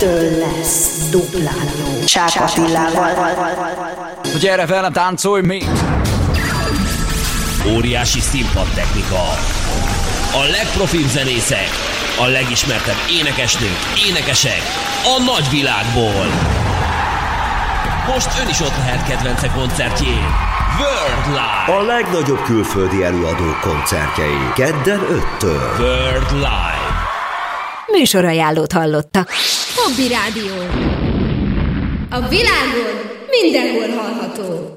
ettől lesz duplán jó. Csák Attilával. Gyere velem, táncolj még! Óriási színpadtechnika. A legprofibb zenészek, a legismertebb énekesnők, énekesek a nagyvilágból. Most ön is ott lehet kedvence koncertjén. World Live. A legnagyobb külföldi előadók koncertjei. Kedden 5-től. World Live. Műsorajánlót hallottak. Hobby Rádió. A világon mindenhol hallható.